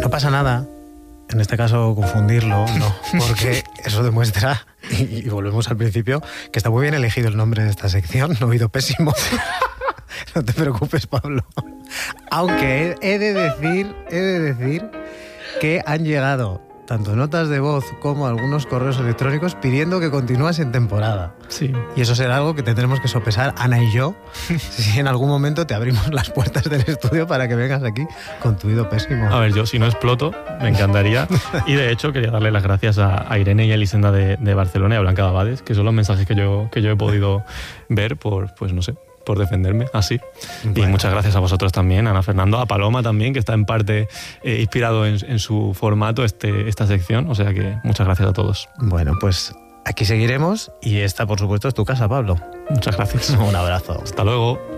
No pasa nada, en este caso confundirlo, no, porque eso demuestra, y volvemos al principio, que está muy bien elegido el nombre de esta sección, no he oído pésimo. No te preocupes, Pablo. Aunque he de decir que han llegado tanto notas de voz como algunos correos electrónicos pidiendo que continúes en temporada. Sí. Y eso será algo que tendremos que sopesar, Ana y yo, si en algún momento te abrimos las puertas del estudio para que vengas aquí con tu oído pésimo. A ver, yo si no exploto, me encantaría. Y de hecho quería darle las gracias a Irene y a Elisenda de Barcelona y a Blanca Abades, que son los mensajes que yo he podido ver por, pues no sé, por defenderme así. Bueno. Y muchas gracias a vosotros también, Ana Fernando, a Paloma también, que está en parte inspirado en su formato esta sección. O sea que muchas gracias a todos. Bueno, pues aquí seguiremos y esta, por supuesto, es tu casa, Pablo. Muchas gracias. Un abrazo. Hasta luego.